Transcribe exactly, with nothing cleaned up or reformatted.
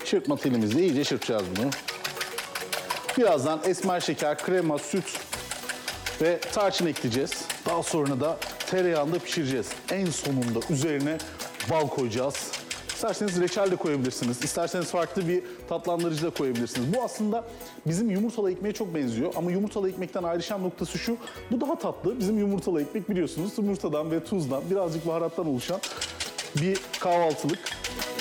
Çırpma telimizle iyice çırpacağız bunu. Birazdan esmer şeker, krema, süt ve tarçın ekleyeceğiz. Daha sonra da tereyağında pişireceğiz. En sonunda üzerine bal koyacağız. İsterseniz reçel de koyabilirsiniz. İsterseniz farklı bir tatlandırıcı da koyabilirsiniz. Bu aslında bizim yumurtalı ekmeğe çok benziyor. Ama yumurtalı ekmekten ayrışan noktası şu. Bu daha tatlı. Bizim yumurtalı ekmek biliyorsunuz yumurtadan ve tuzdan, birazcık baharattan oluşan bir kahvaltılık.